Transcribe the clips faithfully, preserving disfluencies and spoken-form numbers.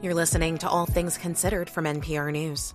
You're listening to All Things Considered from N P R News.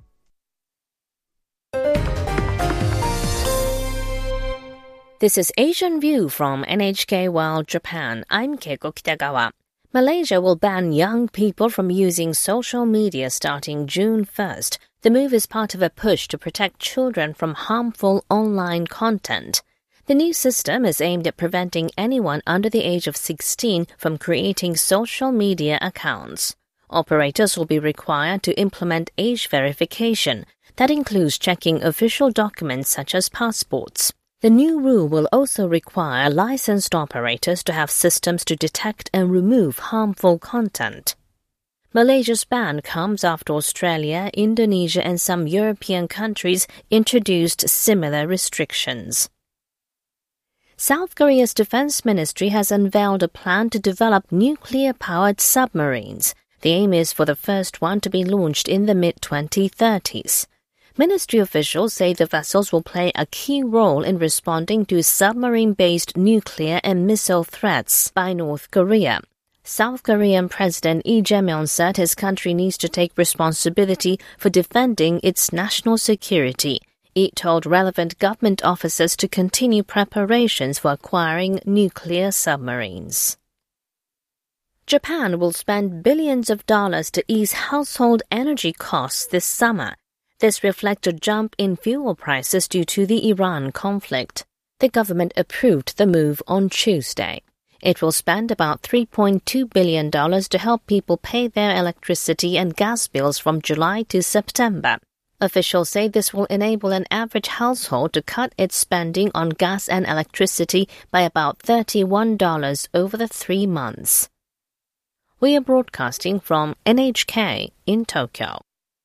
This is Asian View from N H K World Japan. I'm Keiko Kitagawa. Malaysia will ban young people from using social media starting June first. The move is part of a push to protect children from harmful online content. The new system is aimed at preventing anyone under the age of sixteen from creating social media accounts. Operators will be required to implement age verification. That includes checking official documents such as passports. The new rule will also require licensed operators to have systems to detect and remove harmful content. Malaysia's ban comes after Australia, Indonesia, and some European countries introduced similar restrictions. South Korea's defense ministry has unveiled a plan to develop nuclear-powered submarines. The aim is for the first one to be launched in the mid twenty thirties. Ministry officials say the vessels will play a key role in responding to submarine-based nuclear and missile threats by North Korea. South Korean President Lee Jae-myung said his country needs to take responsibility for defending its national security. He told relevant government officers to continue preparations for acquiring nuclear submarines. Japan will spend billions of dollars to ease household energy costs this summer. This reflects a jump in fuel prices due to the Iran conflict. The government approved the move on Tuesday. It will spend about three point two billion dollars to help people pay their electricity and gas bills from July to September. Officials say this will enable an average household to cut its spending on gas and electricity by about thirty-one dollars over the three months. We are broadcasting from N H K in Tokyo.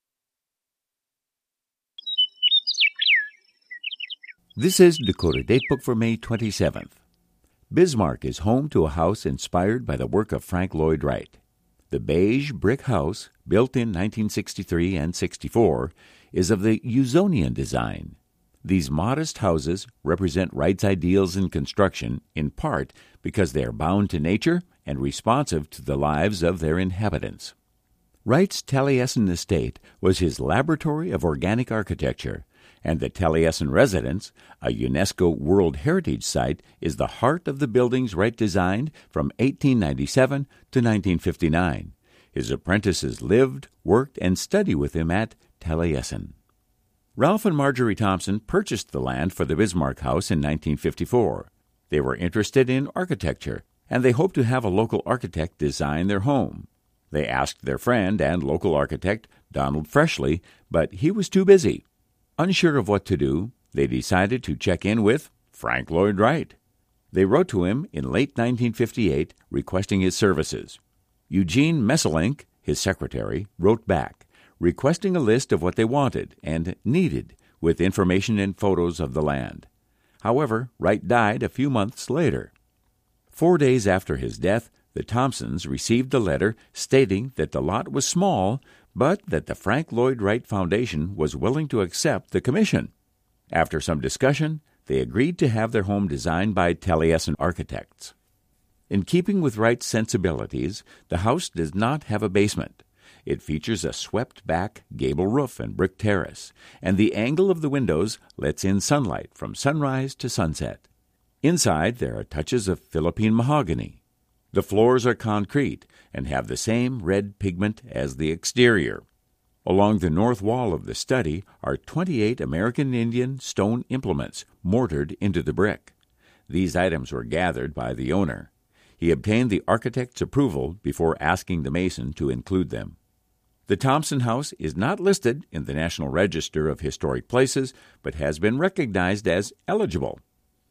This is Dakota Datebook for May twenty-seventh. Bismarck is home to a house inspired by the work of Frank Lloyd Wright. The beige brick house, built in nineteen sixty-three and sixty-four, is of the Usonian design. These modest houses represent Wright's ideals in construction, in part because they are bound to nature and responsive to the lives of their inhabitants. Wright's Taliesin estate was his laboratory of organic architecture, and the Taliesin residence, a UNESCO World Heritage Site, is the heart of the buildings Wright designed from eighteen ninety-seven to nineteen fifty-nine. His apprentices lived, worked, and studied with him at Taliesin. Ralph and Marjorie Thompson purchased the land for the Bismarck House in nineteen fifty-four. They were interested in architecture, and they hoped to have a local architect design their home. They asked their friend and local architect, Donald Freshley, but he was too busy. Unsure of what to do, they decided to check in with Frank Lloyd Wright. They wrote to him in late nineteen fifty-eight requesting his services. Eugene Messelink, his secretary, wrote back, requesting a list of what they wanted and needed, with information and photos of the land. However, Wright died a few months later. Four days after his death, the Thompsons received a letter stating that the lot was small, but that the Frank Lloyd Wright Foundation was willing to accept the commission. After some discussion, they agreed to have their home designed by Taliesin architects. In keeping with Wright's sensibilities, the house does not have a basement. It features a swept-back gable roof and brick terrace, and the angle of the windows lets in sunlight from sunrise to sunset. Inside, there are touches of Philippine mahogany. The floors are concrete and have the same red pigment as the exterior. Along the north wall of the study are twenty-eight American Indian stone implements mortared into the brick. These items were gathered by the owner. He obtained the architect's approval before asking the mason to include them. The Thompson House is not listed in the National Register of Historic Places, but has been recognized as eligible.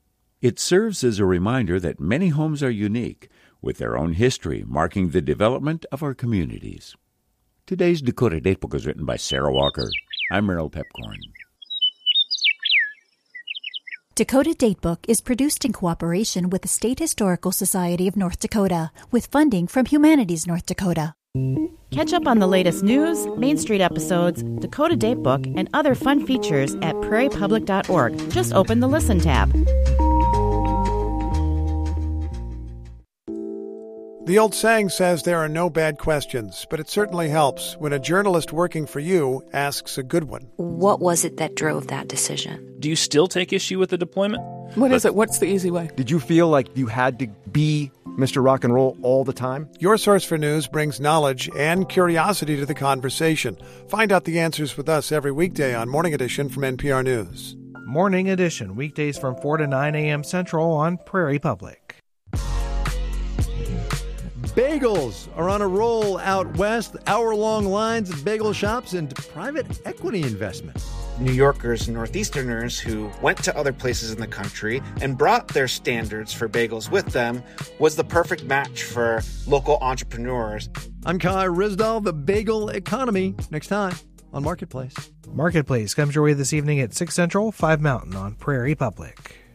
It serves as a reminder that many homes are unique, with their own history marking the development of our communities. Today's Dakota Datebook is written by Sarah Walker. I'm Merrill Pepcorn. Dakota Datebook is produced in cooperation with the State Historical Society of North Dakota, with funding from Humanities North Dakota. Catch up on the latest news, Main Street episodes, Dakota Datebook, and other fun features at prairie public dot org. Just open the Listen tab. The old saying says there are no bad questions, but it certainly helps when a journalist working for you asks a good one. What was it that drove that decision? Do you still take issue with the deployment? What is it? What's the easy way? Did you feel like you had to be Mister Rock and Roll all the time? Your Source for News brings knowledge and curiosity to the conversation. Find out the answers with us every weekday on Morning Edition from N P R News. Morning Edition, weekdays from four to nine a.m. Central on Prairie Public. Bagels are on a roll out west. Hour-long lines at bagel shops and private equity investment. New Yorkers and Northeasterners who went to other places in the country and brought their standards for bagels with them was the perfect match for local entrepreneurs. I'm Kai Rizdal, the bagel economy. Next time on Marketplace. Marketplace comes your way this evening at six Central, five Mountain on Prairie Public.